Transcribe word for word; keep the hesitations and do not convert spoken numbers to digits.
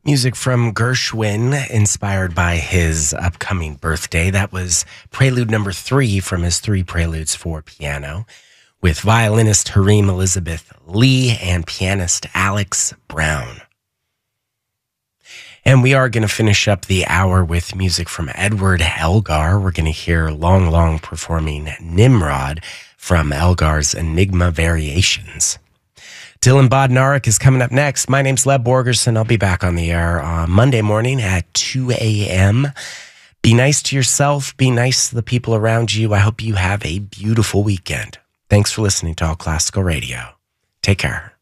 Music from Gershwin, inspired by his upcoming birthday. That was prelude number three from his three preludes for piano, with violinist Harim Elizabeth Lee and pianist Alex Brown. And we are going to finish up the hour with music from Edward Elgar. We're going to hear Long Long performing Nimrod from Elgar's Enigma Variations. Dylan Bodnarik is coming up next. My name's Leb Borgerson. I'll be back on the air on Monday morning at two a.m. Be nice to yourself. Be nice to the people around you. I hope you have a beautiful weekend. Thanks for listening to All Classical Radio. Take care.